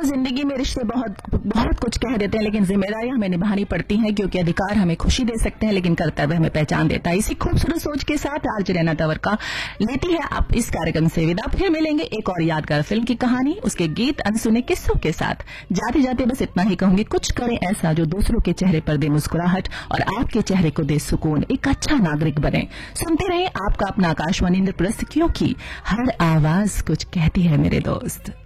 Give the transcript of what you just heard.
जिंदगी में रिश्ते बहुत बहुत कुछ कह देते हैं, लेकिन जिम्मेदारियां हमें निभानी पड़ती हैं, क्योंकि अधिकार हमें खुशी दे सकते हैं लेकिन कर्तव्य हमें पहचान देता है। इसी खूबसूरत सोच के साथ आरजे रैना तवरका लेती है आप इस कार्यक्रम से विदा। फिर मिलेंगे एक और यादगार फिल्म की कहानी, उसके गीत, अनसुने किस्सों के साथ। जाते जाते बस इतना ही कहूंगी, कुछ करें ऐसा जो दूसरों के चेहरे पर दे मुस्कुराहट और आपके चेहरे को दे सुकून। एक अच्छा नागरिक बने। सुनते रहे आपका अपना आकाशवाणी इंद्रप्रस्थ, क्योंकि हर आवाज कुछ कहती है मेरे दोस्त।